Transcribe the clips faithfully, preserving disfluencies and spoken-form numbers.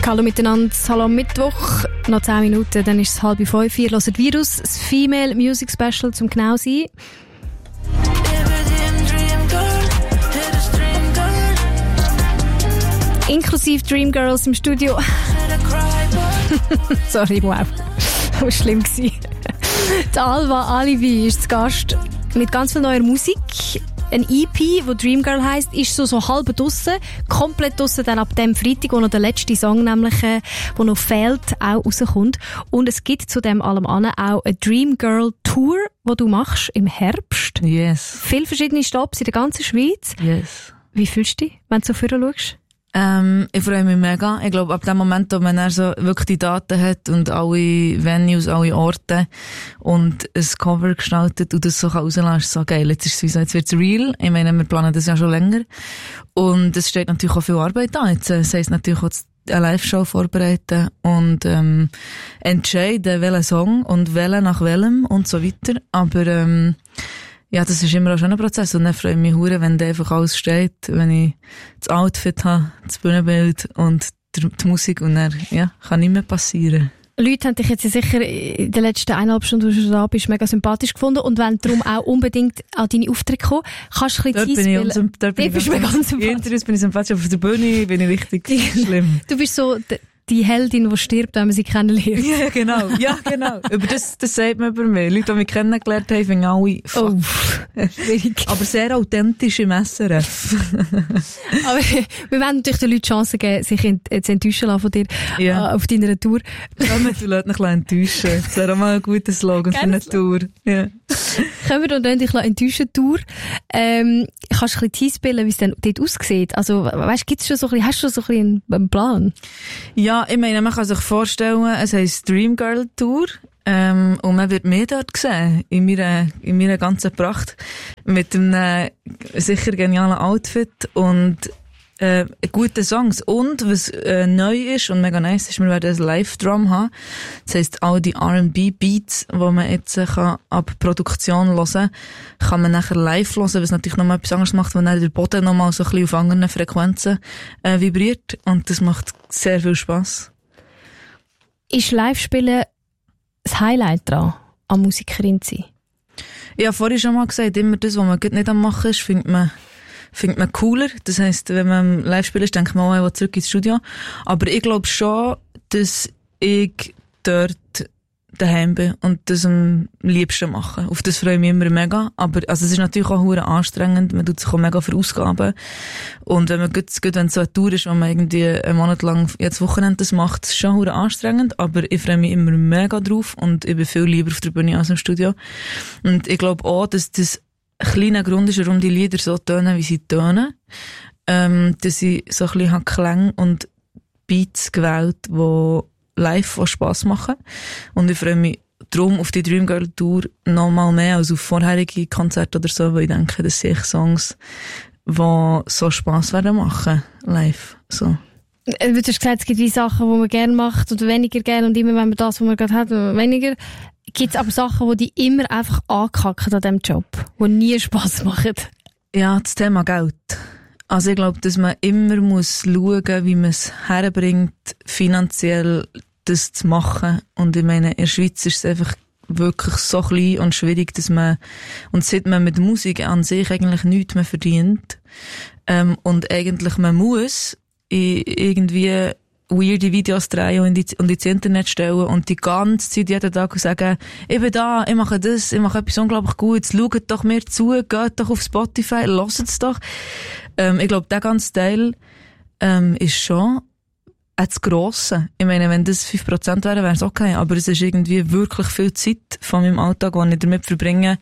Hallo miteinander, hallo am Mittwoch, noch zehn Minuten, dann ist es halb fünf. Ihr hört Virus, das Female Music Special zum genau sein. Inklusive Dreamgirls im Studio. Sorry, wow. Das war schlimm gewesen. Die Alva Alivi ist zu Gast mit ganz viel neuer Musik. Ein E P, wo Dreamgirl heisst, ist so, so halb draussen. Komplett draussen dann ab dem Freitag, wo noch der letzte Song nämlich, äh, wo noch fehlt, auch rauskommt. Und es gibt zu dem allem an auch eine Dreamgirl Tour, die du machst im Herbst. Yes. Viele verschiedene Stops in der ganzen Schweiz. Yes. Wie fühlst du dich, wenn du so vorher schaust? Ähm, ich freue mich mega. Ich glaube, ab dem Moment, wo man dann so wirklich die Daten hat und alle Venues, alle Orte und ein Cover gestaltet und das so rauslassen, ist so geil. Jetzt ist es wie so, jetzt wird's real. Ich meine, wir planen das ja schon länger. Und es steht natürlich auch viel Arbeit an. Jetzt, das heisst natürlich auch eine Live-Show vorbereiten und, ähm, entscheiden, welchen Song und welchen nach welchem und so weiter. Aber, ähm, ja, das ist immer auch schon ein Prozess und dann freue ich mich hure, wenn da einfach alles steht, wenn ich das Outfit habe, das Bühnenbild und die, die Musik und dann, ja, kann nicht mehr passieren. Leute haben dich jetzt sicher in den letzten eineinhalb Stunden, wo du da bist, mega sympathisch gefunden und wollen darum auch unbedingt an deine Auftritte kommen. Kannst du ein bisschen Dort bin ich, um, dort bin ich ganz sympathisch. In Interviews bin ich sympathisch, aber auf der Bühne bin ich richtig schlimm. Du bist so die Heldin, die stirbt, wenn man sie kennenlernt. Ja, genau. Ja, genau. über das, das sagt man über mich. Leute, die mich kennengelernt haben, finden alle fuck. Oh, schwierig. Aber sehr authentisch im S R F. Aber wir werden natürlich den Leuten Chancen geben, sich ent- zu enttäuschen lassen von dir, ja. äh, auf deiner Tour. Kommen, du lässt dich enttäuschen. Das wäre auch mal ein guter Slogan für eine Tour. Ja. Kommen wir und dann dich enttäuschen, Tour. Ähm, kannst du ein bisschen einspielen, wie es denn dort aussieht? Also, weißt, gibt's schon so ein bisschen, hast du schon so ein bisschen einen Plan? Ja, ich meine, man kann sich vorstellen, es heisst Dreamgirl Tour, ähm, und man wird mich dort sehen, in meiner, in meiner ganzen Pracht, mit einem äh, sicher genialen Outfit und äh, guten Songs. Und was äh, neu ist und mega nice ist, wir werden ein Live-Drum haben. Das heisst, all die R and B-Beats, die man jetzt äh, kann ab Produktion hören, kann man nachher live hören, was natürlich nochmal etwas anderes macht, wenn dann der Boden nochmal so ein bisschen auf anderen Frequenzen äh, vibriert. Und das macht sehr viel Spass. Ist Live-Spielen das Highlight dran, an Musikerin zu sein? Ich habe vorhin schon mal gesagt, immer das, was man nicht am machen ist, findet man findet man cooler. Das heisst, wenn man live spielt, ist, denkt man, oh, ich will zurück ins Studio. Aber ich glaube schon, dass ich dort daheim bin und das am liebsten mache. Auf das freue ich mich immer mega. Aber, also, es ist natürlich auch hure anstrengend. Man tut sich auch mega für Ausgaben. Und wenn man gut, gut, wenn es so eine Tour ist, wo man irgendwie einen Monat lang jetzt Wochenende das macht, ist es schon hure anstrengend. Aber ich freue mich immer mega drauf und ich bin viel lieber auf der Bühne als im Studio. Und ich glaube auch, dass das ein kleiner Grund ist, warum die Lieder so tönen, wie sie tönen. Ähm, dass ich so ein bisschen Klänge und Beats gewählt, die live auch Spass machen. Und ich freue mich darum auf die Dreamgirl Tour noch mal mehr als auf vorherige Konzerte oder so, weil ich denke, das sind Songs, die so Spass werden machen, live, so. Du hast gesagt, es gibt die Sachen, die man gerne macht und weniger gerne und immer, wenn man das, was man gerade hat, weniger. Gibt es aber Sachen, die dich immer einfach ankacken an diesem Job, die nie Spass machen? Ja, das Thema Geld. Also ich glaube, dass man immer muss schauen, wie man es herbringt, finanziell das zu machen. Und ich meine, in der Schweiz ist es einfach wirklich so klein und schwierig, dass man, und seit man mit Musik an sich eigentlich nichts mehr verdient, ähm, und eigentlich man muss irgendwie weirde Videos drehen und, die, und ins Internet stellen und die ganze Zeit jeden Tag sagen, ich bin da, ich mache das, ich mache etwas unglaublich Gutes, schaut doch mir zu, geht doch auf Spotify, hört es doch. Ähm, ich glaube, der ganze Teil ähm, ist schon das Grosse. Ich meine, wenn das fünf Prozent wäre, wäre es okay, aber es ist irgendwie wirklich viel Zeit von meinem Alltag, die ich damit verbringe,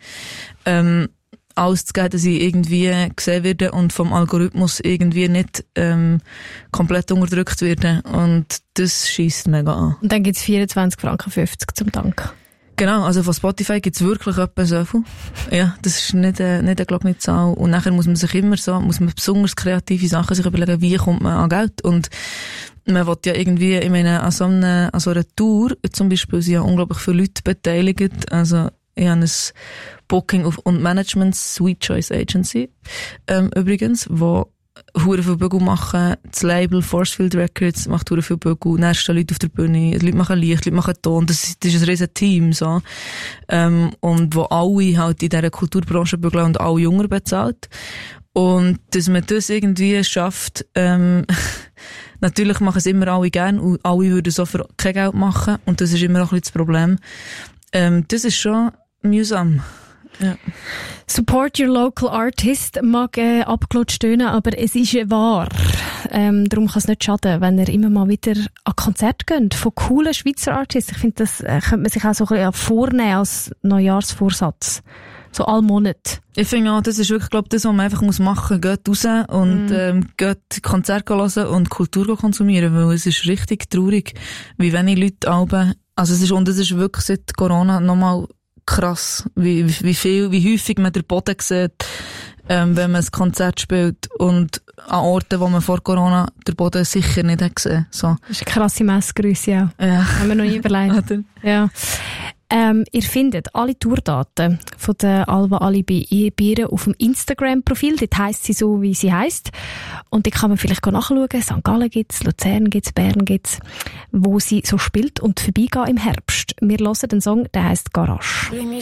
ähm, alles zu geben, dass ich irgendwie gesehen werde und vom Algorithmus irgendwie nicht ähm, komplett unterdrückt werde. Und das scheisst mega an. Und dann gibt's vierundzwanzig Franken fünfzig zum Dank. Genau, also von Spotify gibt's wirklich etwa so viel. Ja, das ist nicht, äh, nicht eine glaubende Zahl. Und nachher muss man sich immer so, muss man besonders kreative Sachen sich überlegen, wie kommt man an Geld. Und man will ja irgendwie, ich meine, an so einer, an so einer Tour zum Beispiel sind ja unglaublich viele Leute beteiligt. Also ich habe ein Booking auf und Management Sweet Choice Agency, ähm, übrigens, wo hure viel Bügel machen. Das Label Forcefield Records macht hure viel Bügel. Dann stehen Leute auf der Bühne. Leute machen Licht, Leute machen Ton. Das, das ist ein riesen Team, so. Ähm, und wo alle halt in dieser Kulturbranche bügeln und alle Jünger bezahlt. Und dass man das irgendwie schafft, ähm, natürlich machen es immer alle gern und alle würden so für kein Geld machen. Und das ist immer auch ein bisschen das Problem. Ähm, das ist schon mühsam. Ja. Support your local artist mag äh, abgelutscht tönen, aber es ist ja wahr. Ähm, darum kann es nicht schaden, wenn ihr immer mal wieder an Konzerte geht von coolen Schweizer Artists. Ich finde, das äh, könnte man sich auch so ein bisschen vornehmen als Neujahrsvorsatz. So all Monat. Ich finde auch, das ist wirklich, glaube das, was man einfach machen muss. Geht raus und mm. ähm, geht Konzerte hören und Kultur konsumieren, weil es ist richtig traurig, wie wenig Leute Alben, also es ist, und es ist wirklich seit Corona nochmal krass, wie, wie viel, wie häufig man den Boden sieht, ähm, wenn man ein Konzert spielt und an Orten, wo man vor Corona den Boden sicher nicht hat gesehen. So. Das ist eine krasse Messgrösse, ja. Ja. Haben wir noch nie überlegt. Ja. Ähm, ihr findet alle Tourdaten von der Alba Alibi bei ihr auf dem Instagram-Profil. Dort heisst sie so, wie sie heisst. Und da kann man vielleicht nachschauen. Sankt Gallen gibt's, Luzern gibt's, Bern gibt's, wo sie so spielt und vorbeigehen im Herbst. Wir hören den Song, der heisst Garage.